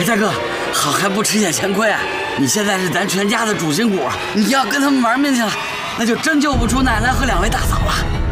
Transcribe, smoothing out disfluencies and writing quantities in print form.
哎，大哥，好还不吃眼前亏啊！你现在是咱全家的主心骨，你要跟他们玩命去了，那就真救不出奶奶和2位大嫂了。